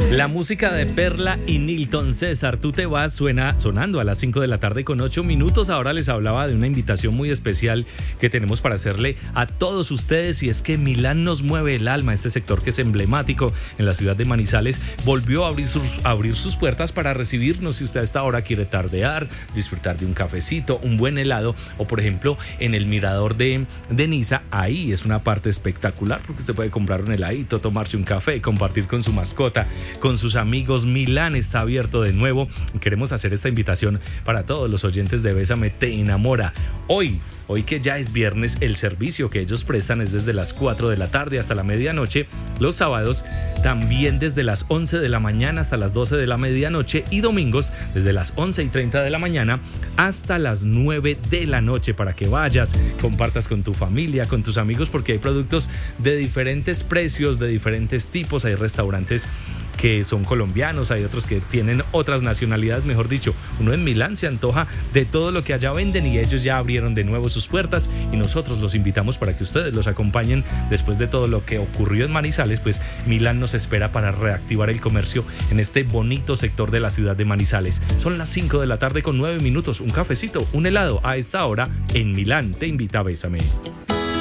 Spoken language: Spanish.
La música de Perla y Nilton César, Tú te vas, suena sonando a las 5 de la tarde con 8 minutos. Ahora les hablaba de una invitación muy especial que tenemos para hacerle a todos ustedes, y es que Milán nos mueve el alma. Este sector que es emblemático en la ciudad de Manizales volvió a abrir sus puertas para recibirnos. Si usted a esta hora quiere tardear, disfrutar de un cafecito, un buen helado, o por ejemplo en el mirador de Niza, ahí es una parte espectacular porque usted puede comprar un heladito, tomarse un café, compartir con su mascota, con sus amigos. Milán está abierto de nuevo. Queremos hacer esta invitación para todos los oyentes de Bésame Te Enamora. Hoy que ya es viernes, el servicio que ellos prestan es desde las 4 de la tarde hasta la medianoche. Los sábados también desde las 11 de la mañana hasta las 12 de la medianoche, y domingos desde las 11:30 de la mañana hasta las 9 de la noche, para que vayas, compartas con tu familia, con tus amigos, porque hay productos de diferentes precios, de diferentes tipos. Hay restaurantes que son colombianos, hay otros que tienen otras nacionalidades, mejor dicho. Uno en Milán se antoja de todo lo que allá venden, y ellos ya abrieron de nuevo sus puertas, y nosotros los invitamos para que ustedes los acompañen. Después de todo lo que ocurrió en Manizales, pues Milán nos espera para reactivar el comercio en este bonito sector de la ciudad de Manizales. Son las 5 de la tarde con 9 minutos. Un cafecito, un helado a esta hora en Milán te invita a Bésame.